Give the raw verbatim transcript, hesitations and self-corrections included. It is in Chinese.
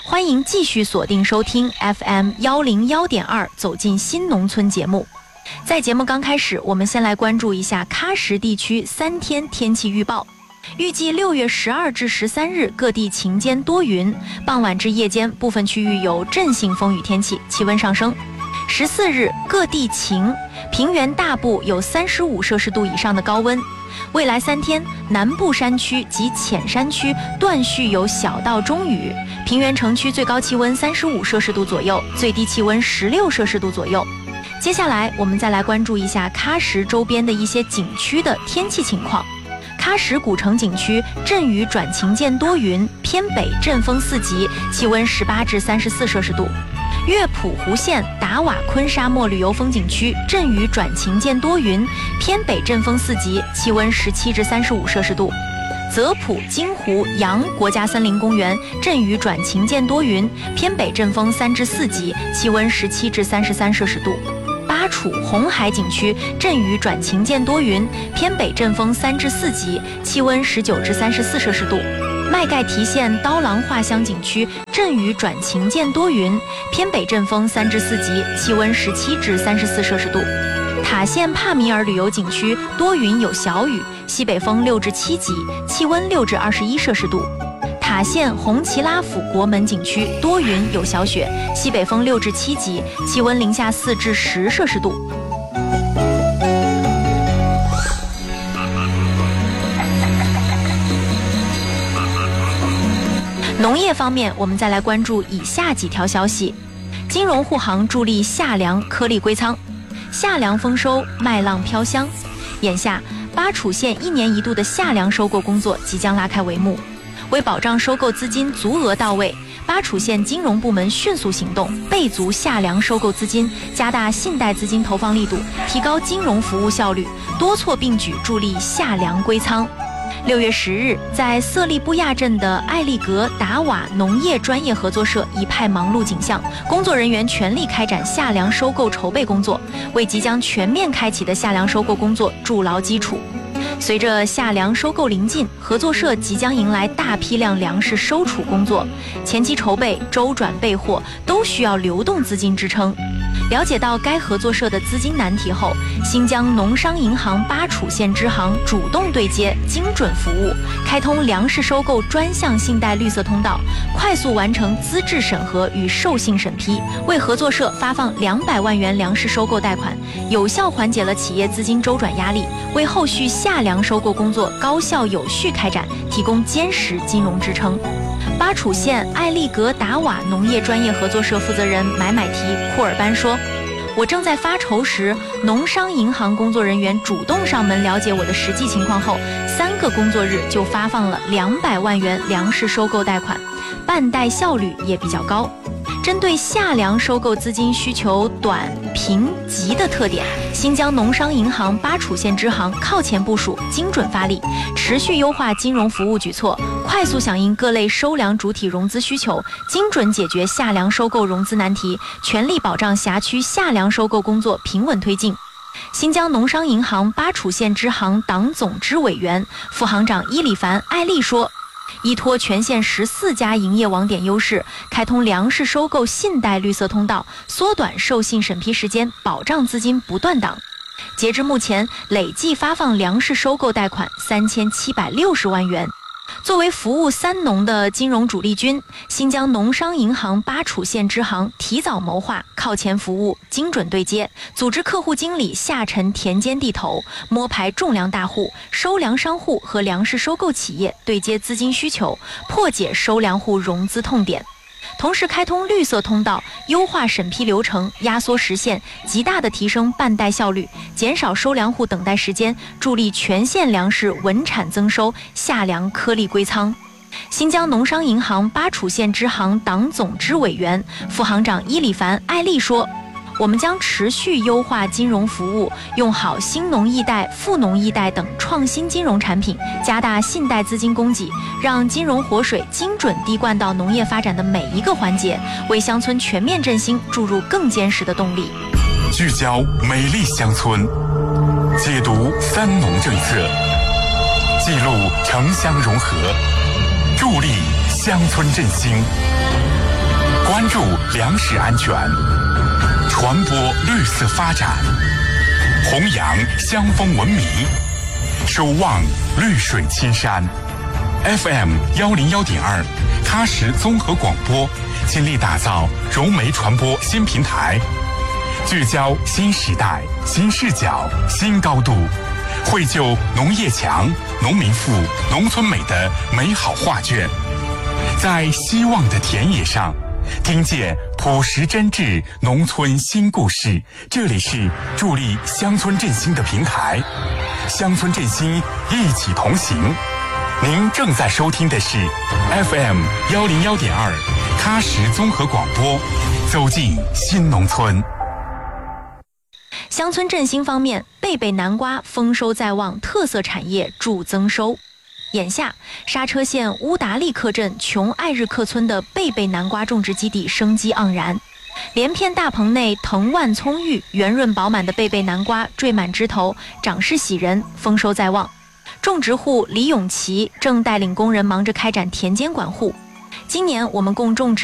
欢迎继续锁定收听 F M 一零一点二走进新农村节目。在节目刚开始，我们先来关注一下喀什地区三天天气预报。预计六月十二至十三日各地晴间多云，傍晚至夜间部分区域有阵性风雨天气，气温上升。十四日各地晴，平原大部有三十五摄氏度以上的高温。未来三天，南部山区及浅山区断续有小到中雨，平原城区最高气温三十五摄氏度左右，最低气温十六摄氏度左右。接下来我们再来关注一下喀什周边的一些景区的天气情况。喀什古城景区阵雨转晴间多云，偏北阵风四级，气温十八至三十四摄氏度。乐浦湖县达瓦昆沙漠旅游风景区阵雨转晴间多云，偏北阵风四级，气温十七至三十五摄氏度。泽普金湖羊国家森林公园阵雨转晴间多云，偏北阵风三至四级，气温十七至三十三摄氏度。巴楚红海景区阵雨转晴间多云，偏北阵风三至四级，气温十九至三十四摄氏度。麦盖提县刀郎画乡景区阵雨转晴间多云，偏北阵风三至四级，气温十七至三十四摄氏度。塔县帕米尔旅游景区多云有小雨，西北风六至七级，气温六至二十一摄氏度。塔县红旗拉府国门景区多云有小雪，西北风六至七级，气温零下四至十摄氏度。农业方面，我们再来关注以下几条消息。金融护航助力夏粮颗粒归仓，夏粮丰收，麦浪飘香。眼下巴楚县一年一度的夏粮收购工作即将拉开帷幕。为保障收购资金足额到位，巴楚县金融部门迅速行动，备足夏粮收购资金，加大信贷资金投放力度，提高金融服务效率，多措并举助力夏粮归仓。六月十日，在色利布亚镇的艾利格达瓦农业专业合作社一派忙碌景象，工作人员全力开展夏粮收购筹备工作，为即将全面开启的夏粮收购工作筑牢基础。随着夏粮收购临近，合作社即将迎来大批量粮食收储工作，前期筹备、周转备货都需要流动资金支撑。了解到该合作社的资金难题后，新疆农商银行巴楚县支行主动对接，精准服务，开通粮食收购专项信贷绿色通道，快速完成资质审核与授信审批，为合作社发放两百万元粮食收购贷款，有效缓解了企业资金周转压力，为后续夏粮收购工作高效有序开展提供坚实金融支撑。巴楚县艾利格达瓦农业专业合作社负责人买买提库尔班说，我正在发愁时，农商银行工作人员主动上门了解我的实际情况后，三个工作日就发放了两百万元粮食收购贷款，办贷效率也比较高。针对夏粮收购资金需求短、平、急的特点，新疆农商银行巴楚县支行靠前部署，精准发力，持续优化金融服务举措，快速响应各类收粮主体融资需求，精准解决夏粮收购融资难题，全力保障辖区夏粮收购工作平稳推进。新疆农商银行巴楚县支行党总支委员、副行长伊里凡艾丽说，依托全县十四家营业网点优势，开通粮食收购信贷绿色通道，缩短授信审批时间，保障资金不断档。截至目前，累计发放粮食收购贷款三千七百六十万元。作为服务三农的金融主力军，新疆农商银行巴楚县支行提早谋划，靠前服务，精准对接，组织客户经理下沉田间地头，摸排种粮大户、收粮商户和粮食收购企业，对接资金需求，破解收粮户融资痛点。同时开通绿色通道，优化审批流程，压缩时限，极大地提升办贷效率，减少收粮户等待时间，助力全县粮食稳产增收，夏粮颗粒归仓。新疆农商银行巴楚县支行党总支委员、副行长伊里凡艾丽说，我们将持续优化金融服务，用好新农易贷、富农易贷等创新金融产品，加大信贷资金供给，让金融活水精准滴灌到农业发展的每一个环节，为乡村全面振兴注入更坚实的动力。 聚焦美丽乡村，解读三农政策，记录城乡融合，助力乡村振兴。 注粮食安全，传播绿色发展，弘扬乡风文明，守望绿水青山。F M 幺零幺点二，喀什综合广播尽力打造融媒传播新平台，聚焦新时代、新视角、新高度，绘就农业强、农民富、农村美的美好画卷。在希望的田野上，听见朴实真挚农村新故事。这里是助力乡村振兴的平台，乡村振兴一起同行。您正在收听的是 F M 幺零幺点二喀什综合广播，走进新农村。 乡村振兴方面，贝贝南瓜丰收在望，特色产业助增收。眼下，刹车县乌达利克镇琼爱日克村的贝贝南瓜种植基地生机盎然，连片大棚内藤蔓葱郁，圆润饱满的贝贝南瓜缀满枝头，长势喜人，丰收在望。种植户李永琪正带领工人忙着开展田间管护。今年我们共种植